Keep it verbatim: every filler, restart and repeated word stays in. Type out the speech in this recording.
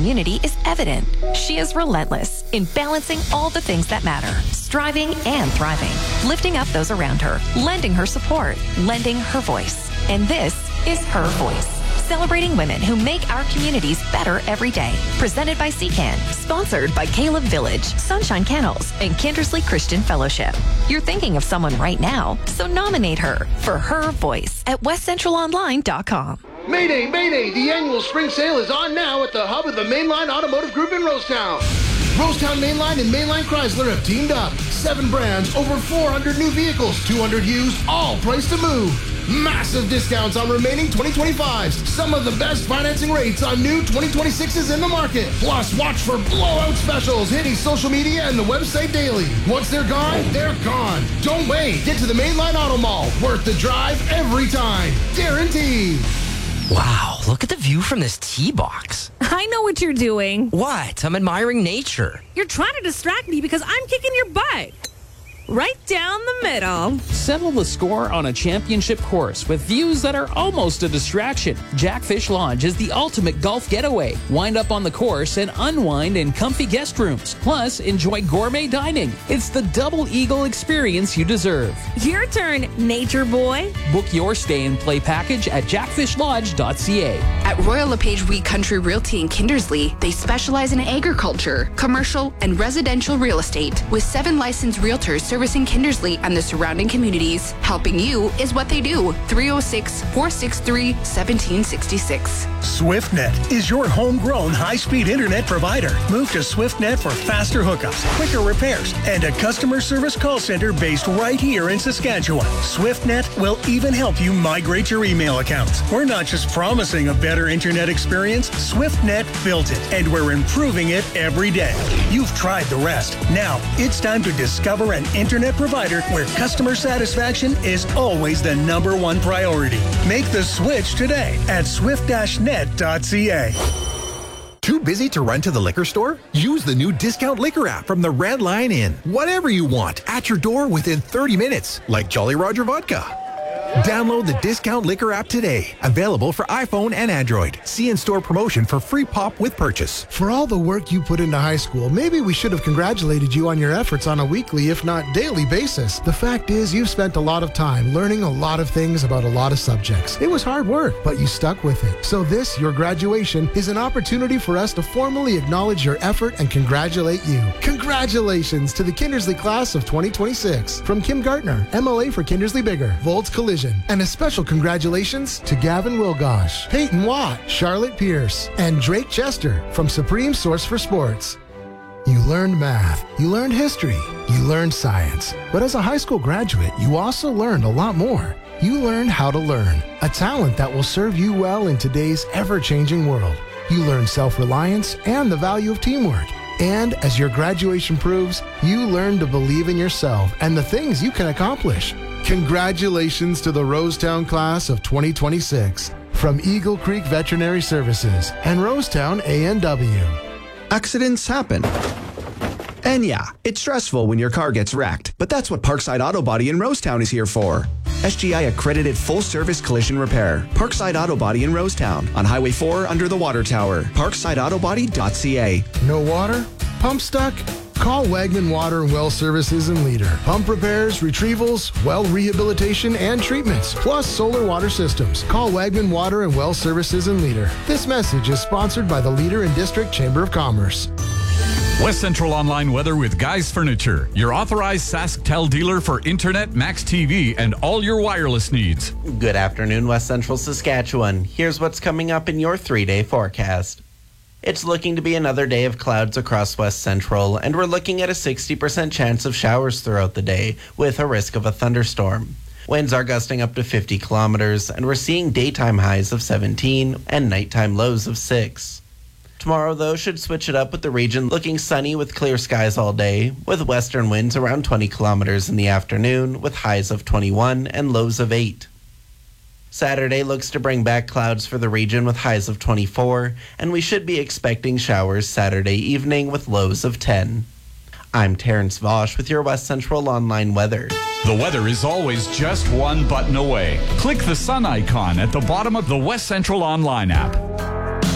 community is evident. She is relentless in balancing all the things that matter, striving and thriving, lifting up those around her, lending her support, lending her voice. And this is Her Voice. Celebrating women who make our communities better every day. Presented by C CAN. Sponsored by Caleb Village, Sunshine Kennels, and Kindersley Christian Fellowship. You're thinking of someone right now, so nominate her for Her Voice at west central online dot com. Mayday, Mayday! The annual spring sale is on now at the hub of the Mainline Automotive Group in Rosetown. Rosetown Mainline and Mainline Chrysler have teamed up. Seven brands, over four hundred new vehicles, two hundred used, all priced to move. Massive discounts on remaining twenty twenty-fives. Some of the best financing rates on new twenty twenty-sixes in the market. Plus, watch for blowout specials hitting social media and the website daily. Once they're gone, they're gone. Don't wait. Get to the Mainline Auto Mall. Worth the drive every time. Guaranteed. Wow, look at the view from this tee box. I know what you're doing. What? I'm admiring nature. You're trying to distract me because I'm kicking your butt. Right down the middle. Settle the score on a championship course with views that are almost a distraction. Jackfish Lodge is the ultimate golf getaway. Wind up on the course and unwind in comfy guest rooms. Plus, enjoy gourmet dining. It's the double eagle experience you deserve. Your turn, nature boy. Book your stay and play package at jackfish lodge dot c a. At Royal LePage Wheat Country Realty in Kindersley, they specialize in agriculture, commercial, and residential real estate with seven licensed realtors servicing Kindersley and the surrounding communities. Helping you is what they do. three oh six, four six three, one seven six six. SwiftNet is your homegrown high-speed internet provider. Move to SwiftNet for faster hookups, quicker repairs, and a customer service call center based right here in Saskatchewan. SwiftNet will even help you migrate your email accounts. We're not just promising a better internet experience, SwiftNet built it, and we're improving it every day. You've tried the rest. Now, it's time to discover an internet provider where customer satisfaction is always the number one priority. Make the switch today at swift dash net dot c a. Too busy to run to the liquor store? Use the new Discount Liquor app from the Red Line Inn. Whatever you want, at your door within thirty minutes, like Jolly Roger Vodka. Download the Discount Liquor app today. Available for iPhone and Android. See in-store promotion for free pop with purchase. For all the work you put into high school, maybe we should have congratulated you on your efforts on a weekly, if not daily basis. The fact is, you've spent a lot of time learning a lot of things about a lot of subjects. It was hard work, but you stuck with it. So this, your graduation, is an opportunity for us to formally acknowledge your effort and congratulate you. Congratulations to the Kindersley class of twenty twenty-six. From Kim Gartner, M L A for Kindersley Bigger, Volts Collision. And a special congratulations to Gavin Wilgosh, Peyton Watt, Charlotte Pierce, and Drake Chester from Supreme Source for Sports. You learned math, you learned history, you learned science. But as a high school graduate, you also learned a lot more. You learned how to learn, a talent that will serve you well in today's ever-changing world. You learned self-reliance and the value of teamwork. And as your graduation proves, you learned to believe in yourself and the things you can accomplish. Congratulations to the Rosetown class of twenty twenty-six from Eagle Creek Veterinary Services and Rosetown A and W. Accidents happen. And yeah, it's stressful when your car gets wrecked, but that's what Parkside Auto Body in Rosetown is here for. S G I accredited full-service collision repair. Parkside Auto Body in Rosetown on Highway four under the water tower. parkside auto body dot c a. No water? Pump stuck? Call Wagman Water and Well Services in Leader. Pump repairs, retrievals, well rehabilitation, and treatments, plus solar water systems. Call Wagman Water and Well Services in Leader. This message is sponsored by the Leader and District Chamber of Commerce. West Central Online Weather with Guys Furniture, your authorized SaskTel dealer for Internet, Max T V, and all your wireless needs. Good afternoon, West Central Saskatchewan. Here's what's coming up in your three-day forecast. It's looking to be another day of clouds across West Central, and we're looking at a sixty percent chance of showers throughout the day, with a risk of a thunderstorm. Winds are gusting up to fifty kilometers, and we're seeing daytime highs of seventeen and nighttime lows of six. Tomorrow, though, should switch it up with the region looking sunny with clear skies all day, with western winds around twenty kilometers in the afternoon, with highs of twenty-one and lows of eight. Saturday looks to bring back clouds for the region with highs of twenty-four, and we should be expecting showers Saturday evening with lows of ten. I'm Terrence Vosch with your West Central Online weather. The weather is always just one button away. Click the sun icon at the bottom of the West Central Online app.